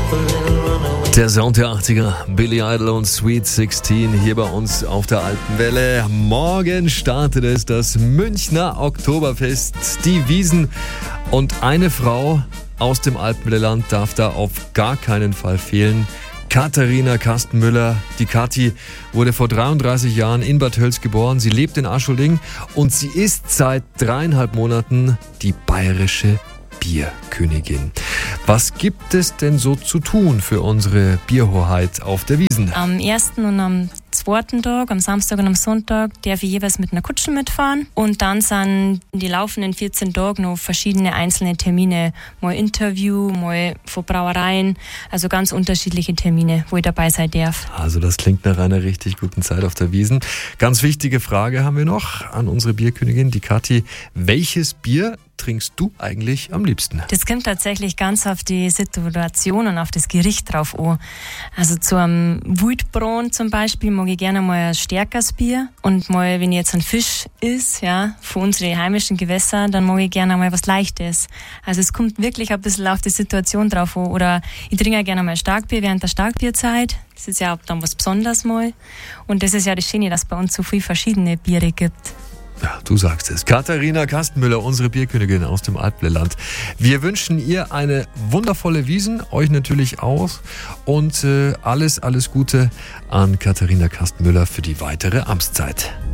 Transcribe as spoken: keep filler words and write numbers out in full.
Der Sound der achtziger, Billy Idol und Sweet sechzehn hier bei uns auf der Alpenwelle. Morgen startet es, das Münchner Oktoberfest, die Wiesn. Und eine Frau aus dem Alpenwelleland darf da auf gar keinen Fall fehlen. Katharina Kastenmüller. Die Kathi wurde vor dreiunddreißig Jahren in Bad Tölz geboren. Sie lebt in Aschholding und sie ist seit dreieinhalb Monaten die bayerische Bierkönigin. Was gibt es denn so zu tun für unsere Bierhoheit auf der Wiesn? Am ersten und am zweiten Tag, am Samstag und am Sonntag, darf ich jeweils mit einer Kutsche mitfahren. Und dann sind in die laufenden vierzehn Tagen noch verschiedene einzelne Termine. Mal Interview, mal von Brauereien. Also ganz unterschiedliche Termine, wo ich dabei sein darf. Also das klingt nach einer richtig guten Zeit auf der Wiesn. Ganz wichtige Frage haben wir noch an unsere Bierkönigin, die Kathi. Welches Bier trinkst du eigentlich am liebsten? Das kommt tatsächlich ganz auf die Situation und auf das Gericht drauf an. Also zu einem Wildbraten zum Beispiel mag ich gerne mal ein stärkeres Bier. Und mal, wenn ich jetzt einen Fisch isst, ja, von unseren heimischen Gewässern, dann mag ich gerne mal was Leichtes. Also es kommt wirklich ein bisschen auf die Situation drauf an. Oder ich trinke auch gerne mal Starkbier während der Starkbierzeit. Das ist ja auch dann was Besonderes mal. Und das ist ja das Schöne, dass es bei uns so viele verschiedene Biere gibt. Ja, du sagst es. Katharina Kastenmüller, unsere Bierkönigin aus dem Alpenwelleland. Wir wünschen ihr eine wundervolle Wiesn, euch natürlich auch. Und äh, alles, alles Gute an Katharina Kastenmüller für die weitere Amtszeit.